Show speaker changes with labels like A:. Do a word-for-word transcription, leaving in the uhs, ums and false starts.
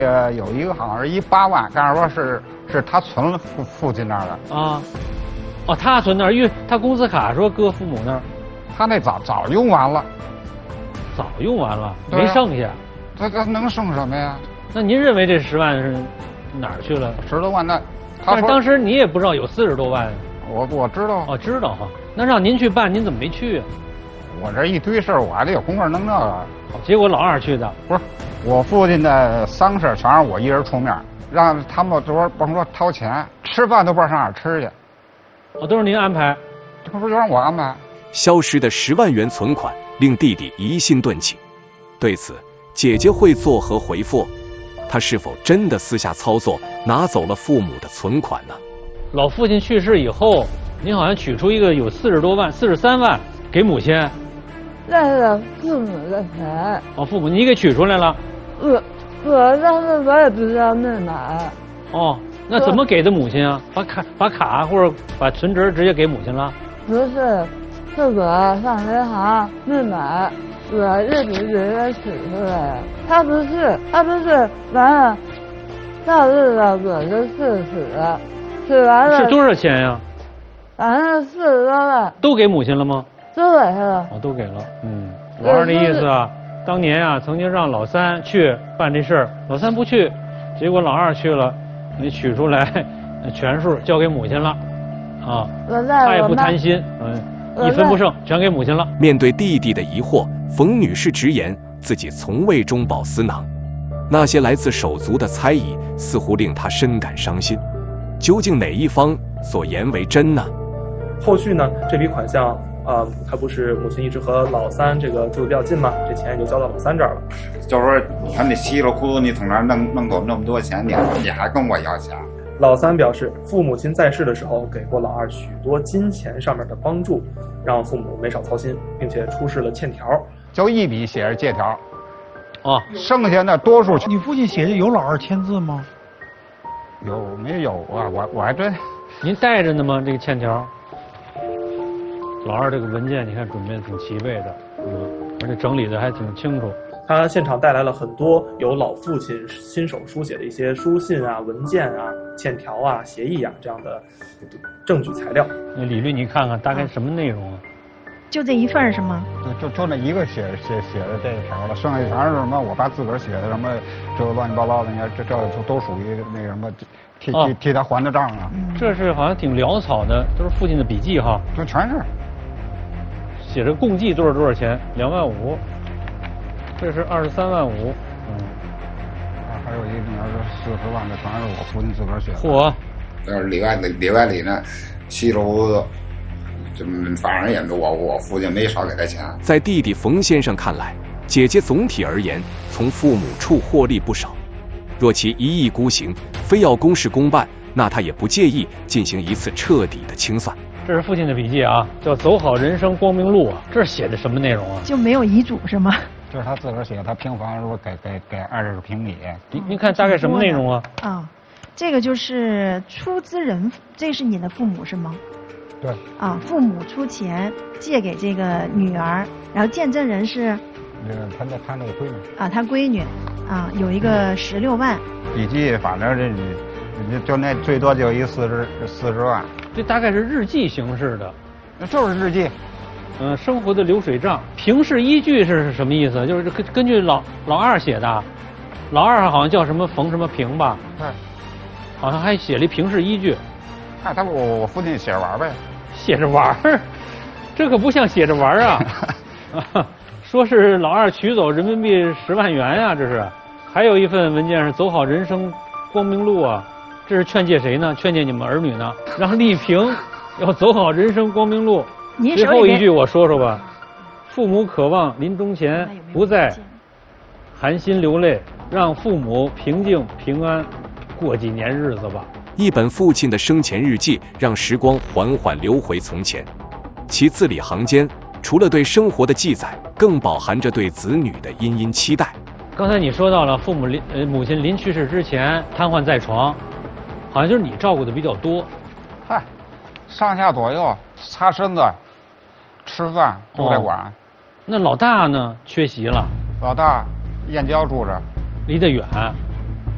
A: 呃，有一个好像是一八万，但是说是是他存父父亲那儿的
B: 啊。哦，他存那儿，因为他工资卡说搁父母那儿。
A: 他那早早用完了。
B: 早用完了，没剩下。
A: 他他能剩什么呀？
B: 那您认为这十万是哪儿去了？
A: 十多万那。
B: 但是当时你也不知道有四十多万。
A: 我我知道。
B: 哦，知道哈。那让您去办，您怎么没去啊？
A: 我这一堆事儿，我还得有功夫弄这个。
B: 结果老二去的。
A: 不是，我父亲的丧事全是我一人出面，让他们说甭说掏钱，吃饭都不知道上哪儿吃去。
B: 哦，都是您安排。
A: 这不是让我安排？
C: 消失的十万元存款令弟弟疑心顿起。对此，姐姐会作何回复？她是否真的私下操作拿走了父母的存款呢？
B: 老父亲去世以后，您好像取出一个有四十多万、四十三万给母亲。
D: 那是父母的钱。
B: 哦，父母你给取出来了。
D: 我我当时我也不知道密码。
B: 哦，那怎么给的母亲啊？把卡把卡或者把存折直接给母亲了？
D: 不是，是我上银行密码。我一直给他取出来，他不是，他不是完了，到日了我就去取了，取完了
B: 是多少钱呀？
D: 反正四十多万。
B: 都给母亲了吗？
D: 都给他了。
B: 哦，都给了。嗯，老二的意思啊，当年啊曾经让老三去办这事儿，老三不去，结果老二去了，你取出来，全数交给母亲了，啊，他也不贪心，嗯，一分不剩，全给母亲了。
C: 面对弟弟的疑惑，冯女士直言自己从未中饱私囊，那些来自手足的猜疑似乎令她深感伤心。究竟哪一方所言为真呢？
E: 后续呢，这笔款项啊，他、呃、不是母亲一直和老三这个住的比较近吗？这钱也就交到老三这儿了。
A: 就说他那稀里糊涂，你从哪儿弄弄走那么多钱，你你还跟我要钱？
E: 老三表示，父母亲在世的时候给过老二许多金钱上面的帮助，让父母没少操心，并且出示了欠条。
A: 就一笔写着借条，
B: 啊，
A: 剩下的多数。
F: 你父亲写的有老二签字吗？
A: 有没有啊？我我还真。
B: 您带着呢吗？这个欠条。老二这个文件，你看准备的挺齐备的，嗯，而且整理的还挺清楚。
E: 他现场带来了很多由老父亲亲手书写的一些书信啊、文件啊、欠条啊、协议啊这样的证据材料。
B: 那李律，你看看大概什么内容啊？
G: 就这一份是吗？
A: 就就那一个写写写的这个条了，剩下全是什么？我爸自个儿写的什么这个乱七八糟的，你看这这就都属于那个什么替替替他还的账啊。
B: 这是好像挺潦草的，都是父亲的笔记哈。
A: 这全是
B: 写着共计多少多少钱，两万五，这是二十三万五，嗯，
A: 啊，还有一个那是四十万的，全是我父亲自个儿写的。
B: 嚯！
A: 但是里外里里外里呢，稀里糊涂。反正也我我父亲没少给他钱。
C: 在弟弟冯先生看来，姐姐总体而言从父母处获利不少，若其一意孤行，非要公事公办，那他也不介意进行一次彻底的清算。
B: 这是父亲的笔记啊，叫走好人生光明路啊。这是写的什么内容啊？
G: 就没有遗嘱是吗？
A: 这是他自个儿写的，他平房说给给给二十平米。
B: 您您看大概什么内容啊？
G: 啊、哦，这个就是出资人，这是你的父母是吗？
A: 对
G: 啊，父母出钱借给这个女儿，然后见证人是，
A: 那个他那他那个闺女
G: 啊，他闺女，啊，有一个十六万。
A: 笔记反正这你你就那最多就一四十四十万。
B: 这大概是日记形式的，
A: 那就是日记。
B: 嗯、呃，生活的流水账。评事依据是什么意思？就是根根据老老二写的，老二好像叫什么冯什么平吧？
A: 对，
B: 好像还写了一评事依据。
A: 哎，他我我父亲写着玩呗。
B: 写着玩儿，这可不像写着玩儿啊！啊，说是老二取走人民币十万元呀、啊，这是。还有一份文件是走好人生光明路啊，这是劝诫谁呢？劝诫你们儿女呢，让丽萍要走好人生光明路。最后一句我说说吧，父母渴望临终前不再含辛流泪，让父母平静平安过几年日子吧。
C: 一本父亲的生前日记，让时光缓缓流回从前。其字里行间，除了对生活的记载，更饱含着对子女的殷殷期待。
B: 刚才你说到了父母临呃母亲临去世之前瘫痪在床，好像就是你照顾的比较多。
A: 嗨，上下左右擦身子、吃饭都得管、哦。
B: 那老大呢？缺席了。
A: 老大燕郊住着，
B: 离得远。